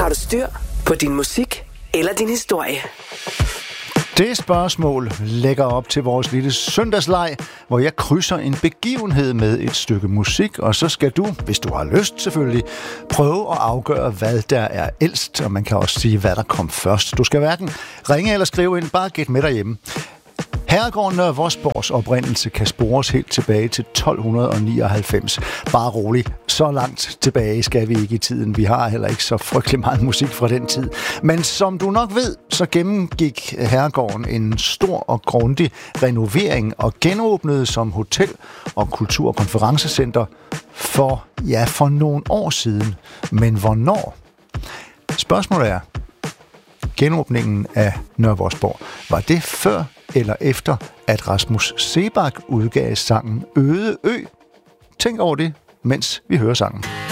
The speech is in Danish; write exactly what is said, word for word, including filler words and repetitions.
Har du styr på din musik eller din historie? Det spørgsmål lægger op til vores lille søndagsleg, hvor jeg krydser en begivenhed med et stykke musik, og så skal du, hvis du har lyst selvfølgelig, prøve at afgøre, hvad der er ældst, og man kan også sige, hvad der kom først. Du skal hverken ringe eller skrive ind, bare gæt med derhjemme. Herregården Nørre Vosborgs oprindelse kan spores helt tilbage til tolv nioghalvfems. Bare rolig, så langt tilbage skal vi ikke i tiden. Vi har heller ikke så frygtelig meget musik fra den tid. Men som du nok ved, så gennemgik herregården en stor og grundig renovering og genåbnede som hotel og kultur- og konferencecenter for, ja, for nogle år siden. Men hvornår? Spørgsmålet er, genåbningen af Nørre Vosborg, var det før eller efter, at Rasmus Seebach udgav sangen Øde Ø? Tænk over det, mens vi hører sangen.